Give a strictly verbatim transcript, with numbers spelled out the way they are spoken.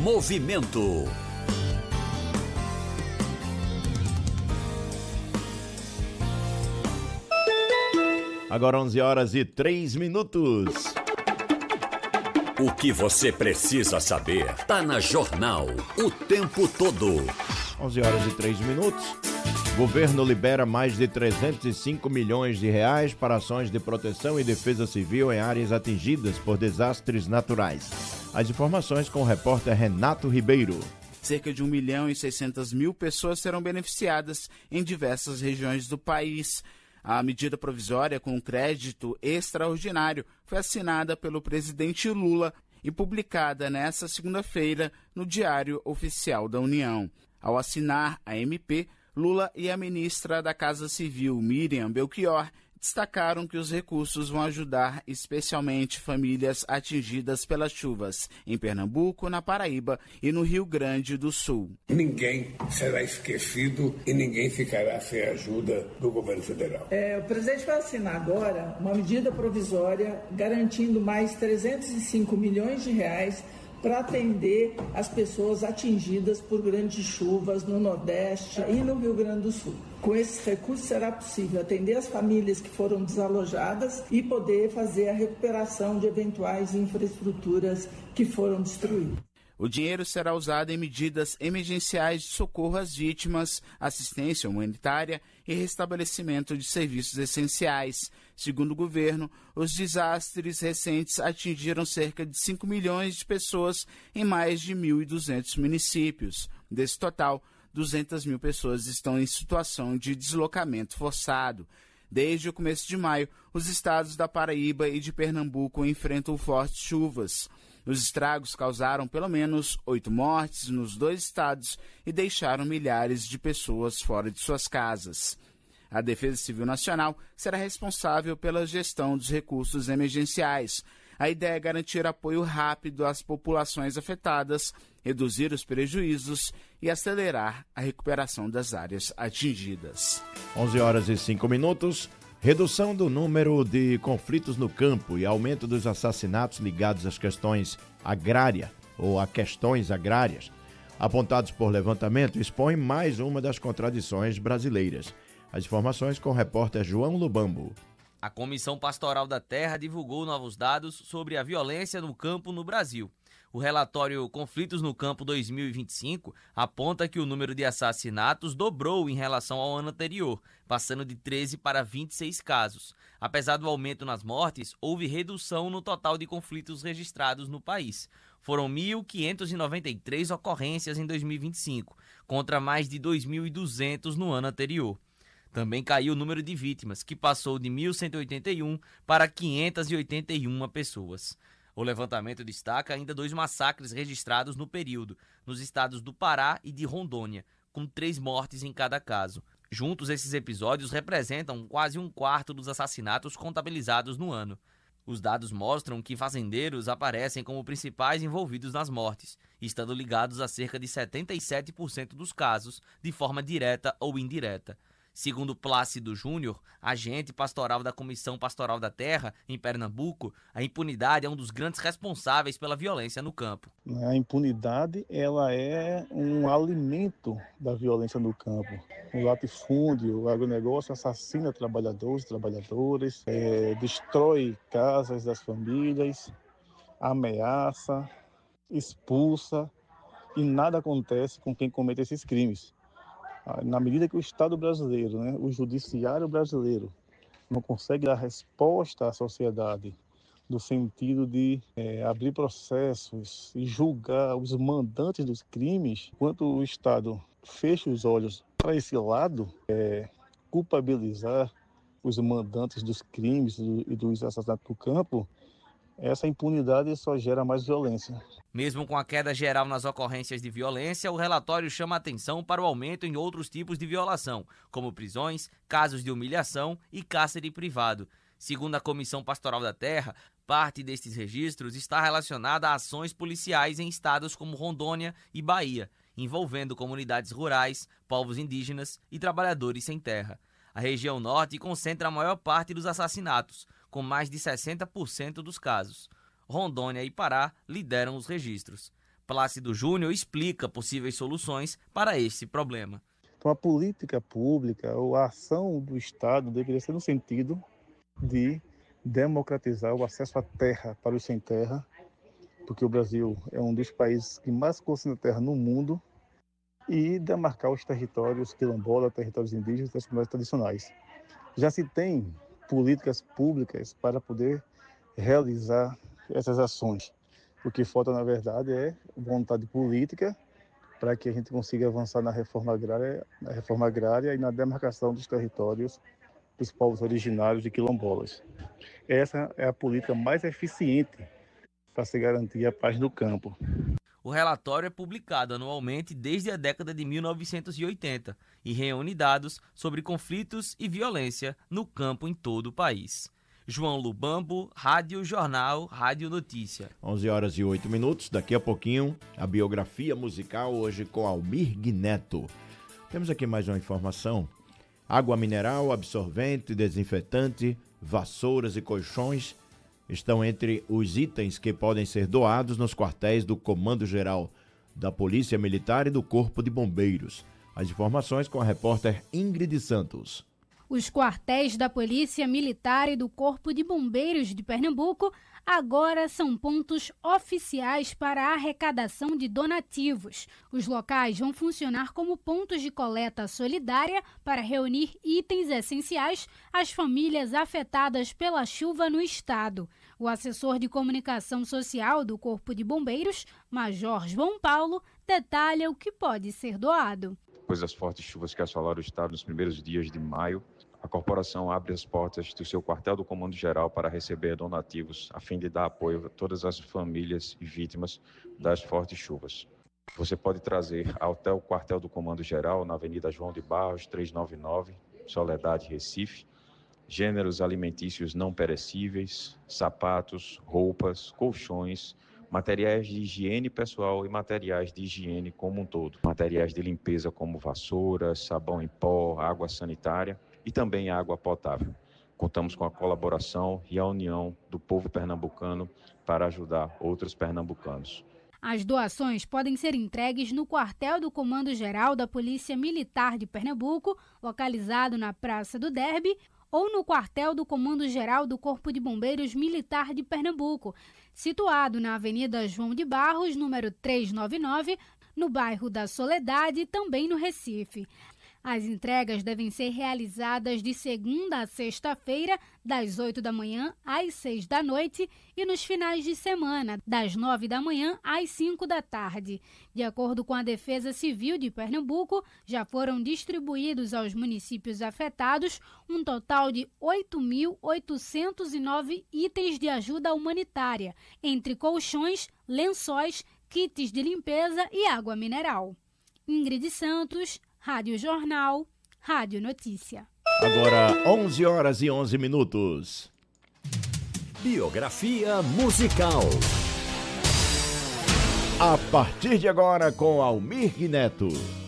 Movimento. Agora onze horas e três minutos. O que você precisa saber tá na Jornal o tempo todo. onze horas e três minutos. Governo libera mais de trezentos e cinco milhões de reais para ações de proteção e defesa civil em áreas atingidas por desastres naturais. As informações com o repórter Renato Ribeiro. Cerca de um milhão e seiscentas mil pessoas serão beneficiadas em diversas regiões do país. A medida provisória com crédito extraordinário foi assinada pelo presidente Lula e publicada nesta segunda-feira no Diário Oficial da União. Ao assinar a M P, Lula e a ministra da Casa Civil, Miriam Belchior, destacaram que os recursos vão ajudar especialmente famílias atingidas pelas chuvas em Pernambuco, na Paraíba e no Rio Grande do Sul. Ninguém será esquecido e ninguém ficará sem a ajuda do governo federal. É, o presidente vai assinar agora uma medida provisória garantindo mais trezentos e cinco milhões de reais para atender as pessoas atingidas por grandes chuvas no Nordeste e no Rio Grande do Sul. Com esses recursos será possível atender as famílias que foram desalojadas e poder fazer a recuperação de eventuais infraestruturas que foram destruídas. O dinheiro será usado em medidas emergenciais de socorro às vítimas, assistência humanitária e restabelecimento de serviços essenciais. Segundo o governo, os desastres recentes atingiram cerca de cinco milhões de pessoas em mais de mil e duzentos municípios. Desse total, duzentas mil pessoas estão em situação de deslocamento forçado. Desde o começo de maio, os estados da Paraíba e de Pernambuco enfrentam fortes chuvas. Os estragos causaram pelo menos oito mortes nos dois estados e deixaram milhares de pessoas fora de suas casas. A Defesa Civil Nacional será responsável pela gestão dos recursos emergenciais. A ideia é garantir apoio rápido às populações afetadas, reduzir os prejuízos e acelerar a recuperação das áreas atingidas. onze horas e cinco minutos. Redução do número de conflitos no campo e aumento dos assassinatos ligados às questões agrárias ou a questões agrárias, apontados por levantamento, expõem mais uma das contradições brasileiras. As informações com o repórter João Lubambo. A Comissão Pastoral da Terra divulgou novos dados sobre a violência no campo no Brasil. O relatório Conflitos no Campo dois mil e vinte e cinco aponta que o número de assassinatos dobrou em relação ao ano anterior, passando de treze para vinte e seis casos. Apesar do aumento nas mortes, houve redução no total de conflitos registrados no país. Foram mil quinhentas e noventa e três ocorrências em dois mil e vinte e cinco, contra mais de dois mil e duzentos no ano anterior. Também caiu o número de vítimas, que passou de mil cento e oitenta e um para quinhentas e oitenta e uma pessoas. O levantamento destaca ainda dois massacres registrados no período, nos estados do Pará e de Rondônia, com três mortes em cada caso. Juntos, esses episódios representam quase um quarto dos assassinatos contabilizados no ano. Os dados mostram que fazendeiros aparecem como principais envolvidos nas mortes, estando ligados a cerca de setenta e sete por cento dos casos, de forma direta ou indireta. Segundo Plácido Júnior, agente pastoral da Comissão Pastoral da Terra, em Pernambuco, a impunidade é um dos grandes responsáveis pela violência no campo. A impunidade ela é um alimento da violência no campo. O latifúndio, o agronegócio assassina trabalhadores, trabalhadoras, é, destrói casas das famílias, ameaça, expulsa e nada acontece com quem comete esses crimes. Na medida que o Estado brasileiro, né, o judiciário brasileiro, não consegue dar resposta à sociedade no sentido de é, abrir processos e julgar os mandantes dos crimes, enquanto o Estado fecha os olhos para esse lado, é, culpabilizar os mandantes dos crimes e dos assassinatos do campo, essa impunidade só gera mais violência. Mesmo com a queda geral nas ocorrências de violência, o relatório chama atenção para o aumento em outros tipos de violação, como prisões, casos de humilhação e cárcere privado. Segundo a Comissão Pastoral da Terra, parte destes registros está relacionada a ações policiais em estados como Rondônia e Bahia, envolvendo comunidades rurais, povos indígenas e trabalhadores sem terra. A região norte concentra a maior parte dos assassinatos, com mais de sessenta por cento dos casos. Rondônia e Pará lideram os registros. Plácido Júnior explica possíveis soluções para este problema. Então, a política pública ou a ação do Estado deveria ser no sentido de democratizar o acesso à terra para os sem terra, porque o Brasil é um dos países que mais concentra terra no mundo, e demarcar os territórios quilombolas, territórios indígenas, territórios tradicionais. Já se tem políticas públicas para poder realizar essas ações. O que falta, na verdade, é vontade política para que a gente consiga avançar na reforma agrária, na reforma agrária e na demarcação dos territórios dos povos originários de quilombolas. Essa é a política mais eficiente para se garantir a paz no campo. O relatório é publicado anualmente desde a década de mil novecentos e oitenta e reúne dados sobre conflitos e violência no campo em todo o país. João Lubambo, Rádio Jornal, Rádio Notícia. onze horas e oito minutos, daqui a pouquinho, a biografia musical, hoje com Almir Neto. Temos aqui mais uma informação. Água mineral, absorvente, desinfetante, vassouras e colchões estão entre os itens que podem ser doados nos quartéis do Comando Geral da Polícia Militar e do Corpo de Bombeiros. As informações com a repórter Ingrid Santos. Os quartéis da Polícia Militar e do Corpo de Bombeiros de Pernambuco agora são pontos oficiais para a arrecadação de donativos. Os locais vão funcionar como pontos de coleta solidária para reunir itens essenciais às famílias afetadas pela chuva no estado. O assessor de comunicação social do Corpo de Bombeiros, Major João Paulo, detalha o que pode ser doado. Depois das fortes chuvas que assolaram o estado nos primeiros dias de maio, a corporação abre as portas do seu quartel do Comando Geral para receber donativos, a fim de dar apoio a todas as famílias e vítimas das fortes chuvas. Você pode trazer até o quartel do Comando Geral, na Avenida João de Barros, trezentos e noventa e nove, Soledade, Recife, gêneros alimentícios não perecíveis, sapatos, roupas, colchões, materiais de higiene pessoal e materiais de higiene como um todo. Materiais de limpeza como vassouras, sabão em pó, água sanitária e também água potável. Contamos com a colaboração e a união do povo pernambucano para ajudar outros pernambucanos. As doações podem ser entregues no quartel do Comando Geral da Polícia Militar de Pernambuco, localizado na Praça do Derby, ou no quartel do Comando Geral do Corpo de Bombeiros Militar de Pernambuco, situado na Avenida João de Barros, número trezentos e noventa e nove, no bairro da Soledade, também no Recife. As entregas devem ser realizadas de segunda a sexta-feira, das oito da manhã às seis da noite, e nos finais de semana, das nove da manhã às cinco da tarde. De acordo com a Defesa Civil de Pernambuco, já foram distribuídos aos municípios afetados um total de oito mil oitocentos e nove itens de ajuda humanitária, entre colchões, lençóis, kits de limpeza e água mineral. Ingrid Santos, Rádio Jornal, Rádio Notícia. Agora, onze horas e onze minutos. Biografia musical. A partir de agora, com Almir Neto.